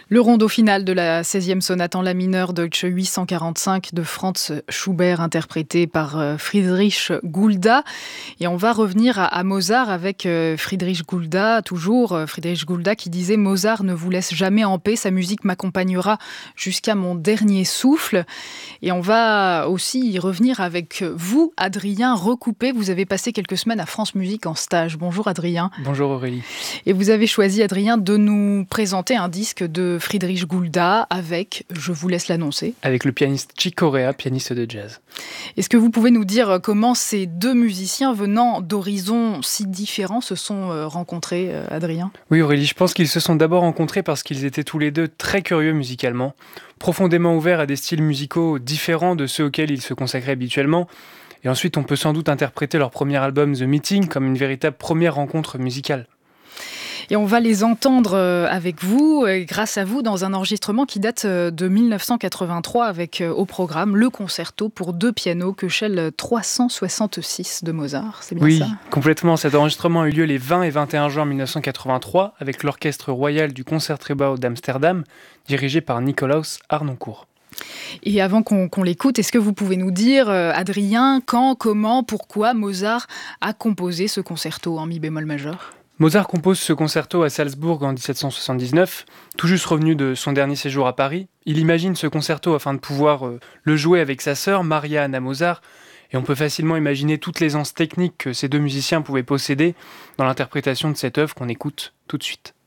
Le rondo final de la 16e sonate en la mineur Deutsche 845 de Franz Schubert, interprété par Friedrich Gulda. Et on va revenir à Mozart avec Friedrich Gulda, toujours Friedrich Gulda qui disait « Mozart ne vous laisse jamais en paix, sa musique m'accompagnera jusqu'à mon dernier souffle ». Et on va aussi y revenir avec vous, Adrien Recoupé. Vous avez passé quelques semaines à France Musique en stage. Bonjour Adrien. Bonjour Aurélie. Et vous avez choisi, Adrien, de nous présenter un disque de Friedrich Gulda avec, je vous laisse l'annoncer. Avec le pianiste Chick Corea, pianiste de jazz. Est-ce que vous pouvez nous dire comment ces deux musiciens venant d'horizons si différents se sont rencontrés, Adrien ? Oui Aurélie, je pense qu'ils se sont d'abord rencontrés parce qu'ils étaient tous les deux très curieux musicalement, profondément ouverts à des styles musicaux différents de ceux auxquels ils se consacraient habituellement. Et ensuite, on peut sans doute interpréter leur premier album The Meeting comme une véritable première rencontre musicale. Et on va les entendre avec vous, grâce à vous, dans un enregistrement qui date de 1983 avec au programme le concerto pour deux pianos Köchel 366 de Mozart. C'est bien ça ? Oui, complètement. Cet enregistrement a eu lieu les 20 et 21 juin 1983 avec l'Orchestre Royal du Concertgebouw d'Amsterdam, dirigé par Nicolaus Harnoncourt. Et avant qu'on l'écoute, est-ce que vous pouvez nous dire, Adrien, quand, comment, pourquoi Mozart a composé ce concerto en mi bémol majeur ? Mozart compose ce concerto à Salzbourg en 1779, tout juste revenu de son dernier séjour à Paris. Il imagine ce concerto afin de pouvoir le jouer avec sa sœur, Maria Anna Mozart, et on peut facilement imaginer toute l'aisance technique que ces deux musiciens pouvaient posséder dans l'interprétation de cette œuvre qu'on écoute tout de suite.